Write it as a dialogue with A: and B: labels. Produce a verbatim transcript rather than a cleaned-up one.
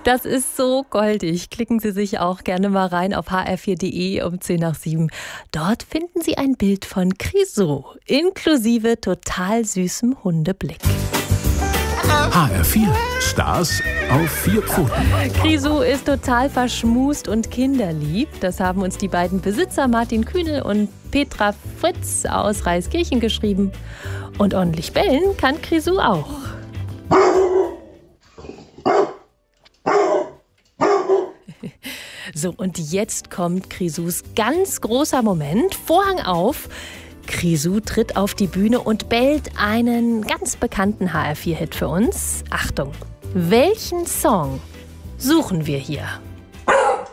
A: Das ist so goldig. Klicken Sie sich auch gerne mal rein auf h r vier punkt d e um zehn nach sieben. Dort finden Sie ein Bild von Crisou, inklusive total süßem Hundeblick.
B: H R vier. Stars auf vier Pfoten.
A: Crisou ist total verschmust und kinderlieb. Das haben uns die beiden Besitzer Martin Kühnel und Petra Fritz aus Reiskirchen geschrieben. Und ordentlich bellen kann Crisou auch. So, und jetzt kommt Crisous ganz großer Moment. Vorhang auf. Crisou tritt auf die Bühne und bellt einen ganz bekannten H R vier Hit für uns. Achtung, welchen Song suchen wir hier?